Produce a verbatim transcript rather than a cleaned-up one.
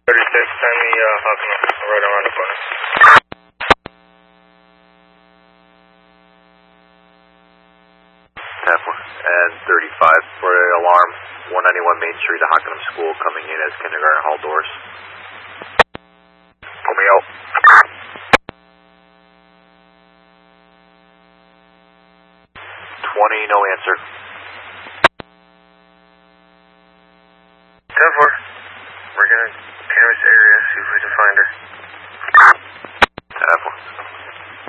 thirty-six, send me uh, Hawkman, right around the corner. And thirty-five for alarm, one ninety-one Main Street, Hockenham School, coming in as kindergarten hall doors. Pull me out. twenty, no answer. ten four, we're gonna canvas area, see if we can find her.